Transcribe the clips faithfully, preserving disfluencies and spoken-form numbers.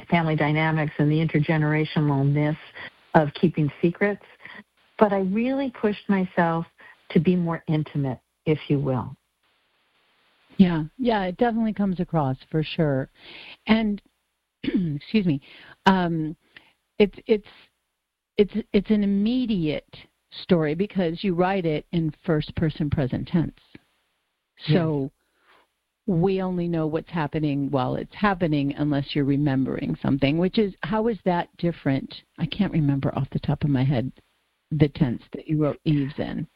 family dynamics and the intergenerationalness of keeping secrets. But I really pushed myself to be more intimate, if you will. Yeah, yeah, it definitely comes across for sure. And excuse me, um, it's it's it's it's an immediate story because you write it in first person present tense. So yes. We only know what's happening while it's happening unless you're remembering something, which is, how is that different? I can't remember off the top of my head the tense that you wrote Eves in.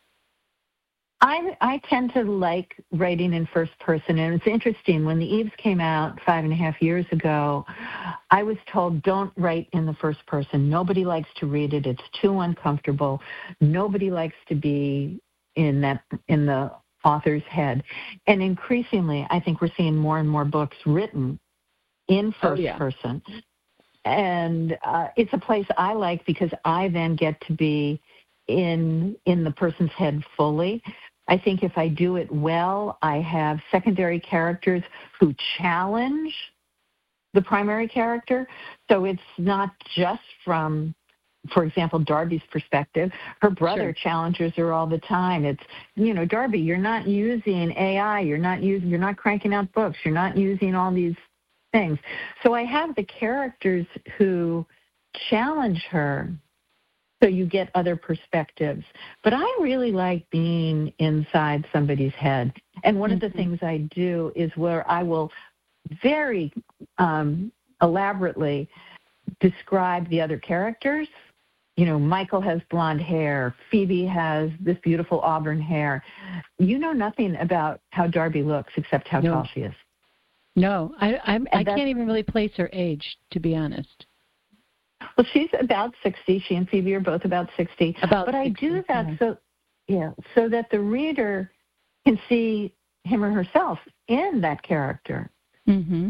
I, I tend to like writing in first person, and it's interesting. When the Eves came out five and a half years ago, I was told, don't write in the first person. Nobody likes to read it. It's too uncomfortable. Nobody likes to be in that in the author's head. And increasingly, I think we're seeing more and more books written in first oh, yeah. person. And uh, it's a place I like because I then get to be in in the person's head fully. I think if I do it well, I have secondary characters who challenge the primary character. So it's not just from, for example, Darby's perspective. Her brother Sure. challenges her all the time. It's, you know, Darby, you're not using A I. You're not using, you're not cranking out books. You're not using all these things. So I have the characters who challenge her, so you get other perspectives. But I really like being inside somebody's head. And one mm-hmm. of the things I do is where I will very um, elaborately describe the other characters. You know, Michael has blonde hair. Phoebe has this beautiful auburn hair. You know nothing about how Darby looks except how no. tall she is. No, I I'm, I can't even really place her age, to be honest. Well, she's about sixty. She and Phoebe are both about sixty. About but sixty, I do that yeah. so, yeah, so that the reader can see him or herself in that character. Mm-hmm.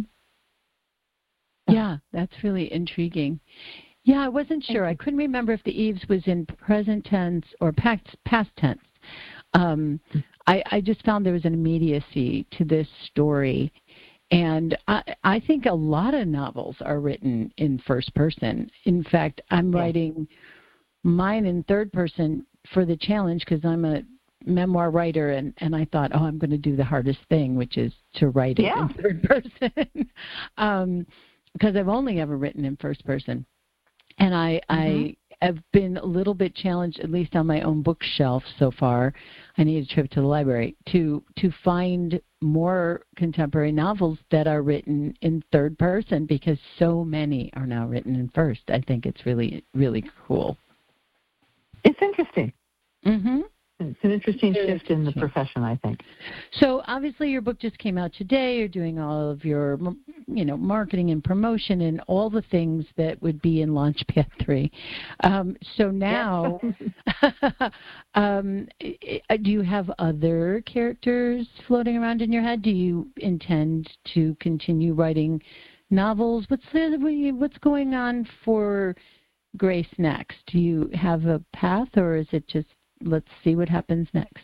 Yeah, that's really intriguing. Yeah, I wasn't sure. I couldn't remember if the Eves was in present tense or past, past tense. Um, I, I just found there was an immediacy to this story. And I, I think a lot of novels are written in first person. In fact, I'm yeah. writing mine in third person for the challenge because I'm a memoir writer, and, and I thought, oh, I'm going to do the hardest thing, which is to write it yeah. in third person, um, because I've only ever written in first person. And I, mm-hmm. I have been a little bit challenged, at least on my own bookshelf so far. I need a trip to the library to to find more contemporary novels that are written in third person because so many are now written in first. I think it's really, really cool. It's interesting. Mm-hmm. It's an interesting Very shift in the interesting. profession, I think. So obviously your book just came out today. You're doing all of your, you know, marketing and promotion and all the things that would be in Launchpad three. Um, so now, yes. um, do you have other characters floating around in your head? Do you intend to continue writing novels? What's the, what's going on for Grace next? Do you have a path, or is it just let's see what happens next?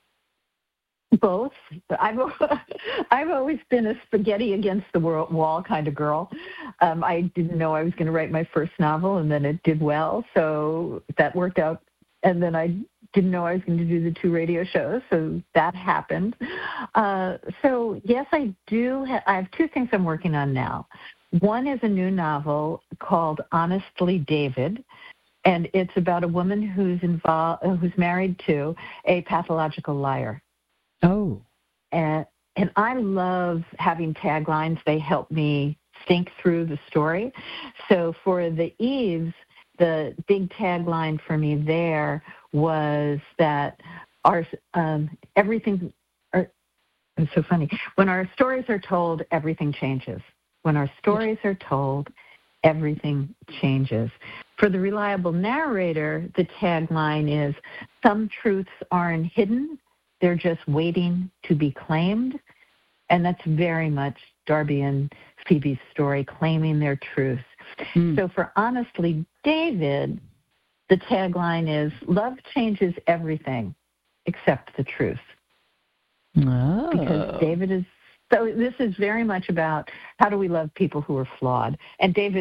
Both. I've I've always been a spaghetti against the wall kind of girl. Um, I didn't know I was going to write my first novel, and then it did well, so that worked out. And then I didn't know I was going to do the two radio shows, so that happened. Uh, so yes, I do. Ha- I have two things I'm working on now. One is a new novel called Honestly David. And it's about a woman who's involved, who's married to a pathological liar. Oh. And and I love having taglines. They help me think through the story. So for the Eves, the big tagline for me there was that our um, everything. Are, it's so funny when our stories are told, everything changes. When our stories are told, everything changes. For the reliable narrator, the tagline is, some truths aren't hidden, they're just waiting to be claimed. And that's very much Darby and Phoebe's story, claiming their truths. Mm. So for Honestly David, the tagline is, love changes everything except the truth. Oh. Because David is, so this is very much about how do we love people who are flawed. And David